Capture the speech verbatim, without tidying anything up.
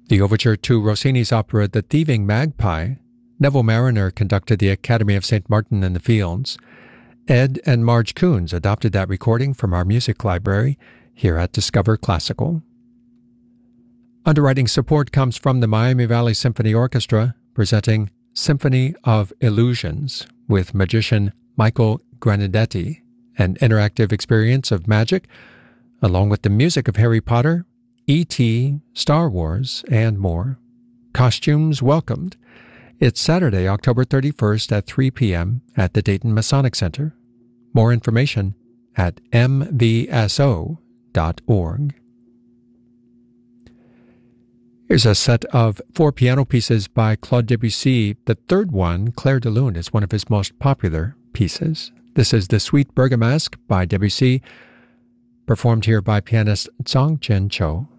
The overture to Rossini's opera The Thieving Magpie. Neville Mariner conducted the Academy of Saint Martin in the Fields. Ed and Marge Coons adopted that recording from our music library here at Discover Classical. Underwriting support comes from the Miami Valley Symphony Orchestra, presenting Symphony of Illusions with magician Michael Granadetti, an interactive experience of magic, along with the music of Harry Potter, E T, Star Wars, and more. Costumes welcomed. It's Saturday, October thirty-first at three p.m. at the Dayton Masonic Center. More information at m v s o dot org. Here's a set of four piano pieces by Claude Debussy. The third one, Clair de Lune, is one of his most popular pieces. This is the Suite Bergamasque by Debussy, performed here by pianist Tsang Chen Cho.